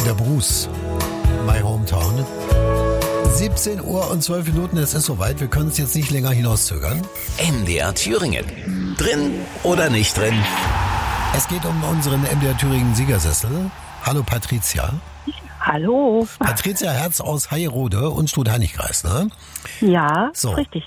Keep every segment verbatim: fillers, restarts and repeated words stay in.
der Bruce, My Hometown. siebzehn Uhr und zwölf Minuten, es ist soweit, wir können es jetzt nicht länger hinauszögern. M D R Thüringen. Drin oder nicht drin? Es geht um unseren M D R Thüringen Siegersessel. Hallo Patricia. Hallo. Patricia Herz aus Heyrode und Stutt-Hainickreis, ne? Ja, so. Richtig.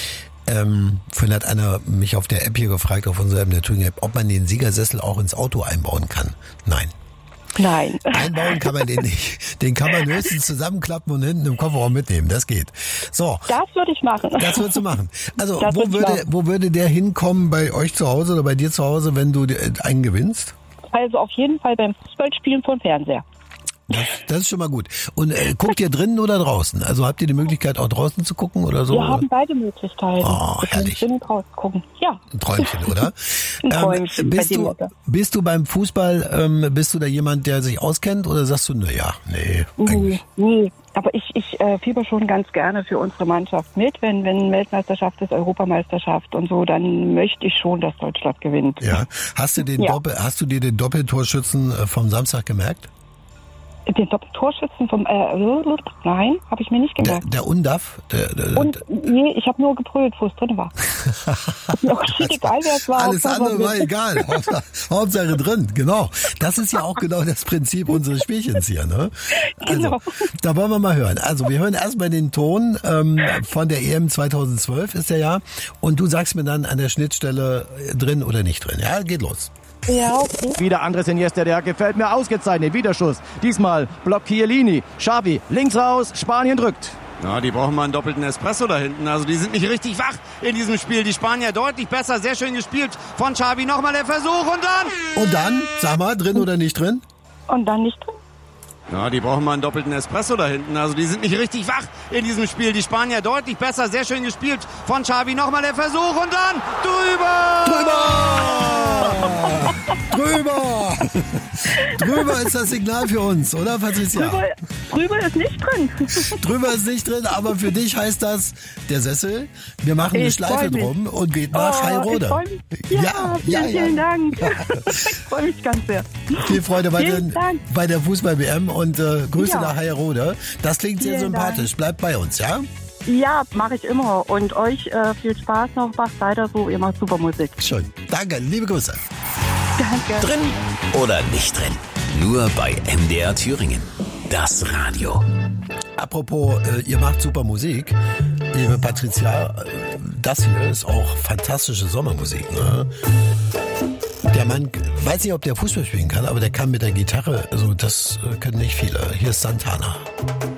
Ähm, vorhin hat einer mich auf der App hier gefragt, auf unserer M D R Thüringen App, ob man den Siegersessel auch ins Auto einbauen kann. Nein. Nein. Einbauen kann man den nicht. Den kann man höchstens zusammenklappen und hinten im Kofferraum mitnehmen. Das geht. So. Das würde ich machen. Das würdest du machen. Also, Das wo würd ich würde, machen. wo würde der hinkommen bei euch zu Hause oder bei dir zu Hause, wenn du einen gewinnst? Also auf jeden Fall beim Fußballspielen vom Fernseher. Das, das ist schon mal gut. Und äh, guckt ihr drinnen oder draußen? Also habt ihr die Möglichkeit auch draußen zu gucken oder so? Wir haben beide Möglichkeiten. Oh, Wir können herrlich. drinnen raus gucken. Ja. Ein Träumchen, oder? Ein Träumchen bei bist, dem du, Wetter. bist du beim Fußball, ähm, bist du da jemand, der sich auskennt oder sagst du, naja, nee, Nee, eigentlich. nee. Aber ich, ich äh, fieber schon ganz gerne für unsere Mannschaft mit. Wenn, wenn Weltmeisterschaft ist, Europameisterschaft und so, dann möchte ich schon, dass Deutschland gewinnt. Ja. Hast du den Ja. Doppel, hast du dir den Doppeltorschützen äh, vom Samstag gemerkt? Den Doppeltorschützen vom... Äh, nein, habe ich mir nicht Der, gemerkt. der Undaf? Der, der, Und nee, ich habe nur gebrüllt, wo es drin war. Auch egal, wer es war. Alles Hauptsache andere war drin. egal. Hauptsache, Hauptsache drin, genau. Das ist ja auch genau das Prinzip unseres Spielchens hier, ne? Also, Genau. da wollen wir mal hören. Also, wir hören erstmal den Ton ähm, von der E M zweitausendzwölf, ist der ja. Und du sagst mir dann an der Schnittstelle äh, drin oder nicht drin. Ja, geht los. Ja, okay. Wieder Andres Iniesta, der gefällt mir ausgezeichnet. Wiederschuss. Diesmal blockt Chiellini. Xavi links raus. Spanien drückt. Ja, die brauchen mal einen doppelten Espresso da hinten. Also die sind nicht richtig wach in diesem Spiel. Die Spanier deutlich besser. Sehr schön gespielt von Xavi. Nochmal der Versuch und dann... Und dann, sag mal, drin oder nicht drin? Und dann nicht drin? Ja, die brauchen mal einen doppelten Espresso da hinten. Also die sind nicht richtig wach in diesem Spiel. Die Spanier deutlich besser. Sehr schön gespielt von Xavi. Nochmal der Versuch und dann drüber! Drüber! Drüber! Drüber ist das Signal für uns, oder Patricia? Drüber, drüber ist nicht drin. Drüber ist nicht drin, aber für dich heißt das, der Sessel, wir machen eine Ich Schleife freu mich. drum und geht nach Oh, Heyrode. ich freu mich. Ja, vielen, vielen Dank. Ich freue mich ganz sehr. Viel Freude bei, Vielen den, Dank. bei der Fußball-W M und äh, Grüße Ja. nach Heyrode. Das klingt sehr Vielen sympathisch. Bleibt bei uns, ja? Ja, mache ich immer. Und euch äh, viel Spaß noch. Macht weiter so. Ihr macht super Musik. Schön. Danke, liebe Grüße. Danke. Drin oder nicht drin? Nur bei M D R Thüringen. Das Radio. Apropos, äh, ihr macht super Musik. Liebe Patricia, äh, das hier ist auch fantastische Sommermusik, ne? Der Mann, weiß nicht, ob der Fußball spielen kann, aber der kann mit der Gitarre, also das äh, können nicht viele. Hier ist Santana.